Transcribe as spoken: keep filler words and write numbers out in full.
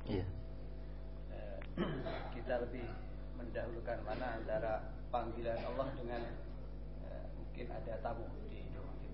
Iya. Eh, kita lebih mendahulukan mana antara panggilan Allah dengan eh, mungkin ada tamu di rumah kita.